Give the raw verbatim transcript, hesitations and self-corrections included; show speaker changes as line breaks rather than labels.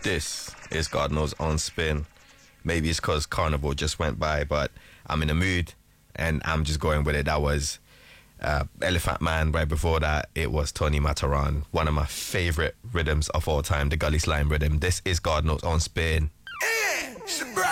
This is God Knows on Spin. Maybe it's because Carnival just went by, but I'm in a mood and I'm just going with it. That was uh, Elephant Man. Right before that, it was Tony Mataran. One of my favorite rhythms of all time, the Gully Slime rhythm. This is God Knows on Spin.